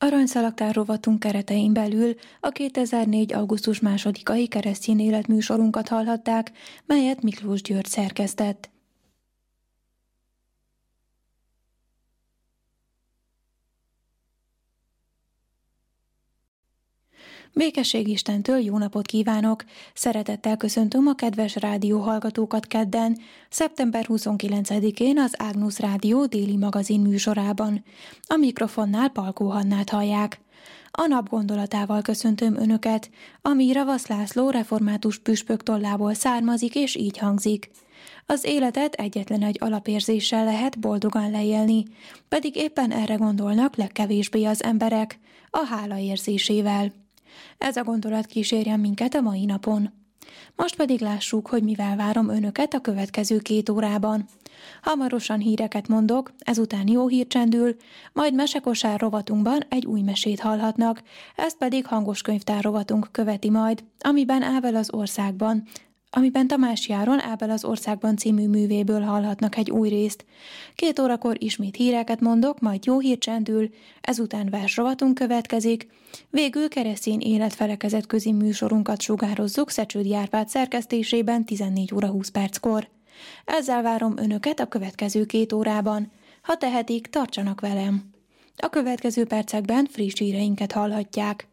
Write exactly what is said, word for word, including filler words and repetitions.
Aranyszalaktár rovatunk keretein belül a kétezer-négy. augusztus másodikai keresztény életműsorunkat hallhatták, melyet Miklós György szerkesztett. Békesség Istentől, jó napot kívánok! Szeretettel köszöntöm a kedves rádióhallgatókat kedden, szeptember huszonkilencedikén az Ágnusz Rádió déli magazin műsorában. A mikrofonnál Palkó Hannát hallják. A nap gondolatával köszöntöm Önöket, ami Ravasz László református püspök tollából származik, és így hangzik. Az életet egyetlen egy alapérzéssel lehet boldogan leélni, pedig éppen erre gondolnak legkevésbé az emberek, a hála érzésével. Ez a gondolat kísérjen minket a mai napon. Most pedig lássuk, hogy mivel várom Önöket a következő két órában. Hamarosan híreket mondok, ezután jó hír csendül, majd mesekosár rovatunkban egy új mesét hallhatnak, ezt pedig hangos könyvtár rovatunk követi majd, amiben Ábel az országban, amiben Tamás Járon Ábel az országban című művéből hallhatnak egy új részt. Két órakor ismét híreket mondok, majd jó hír csendül, ezután versrovatunk következik, végül keresztény életfelekezet közi műsorunkat sugározzuk Szecsődi Árpád szerkesztésében tizennégy óra húsz perckor. Ezzel várom Önöket a következő két órában. Ha tehetik, tartsanak velem. A következő percekben friss híreinket hallhatják.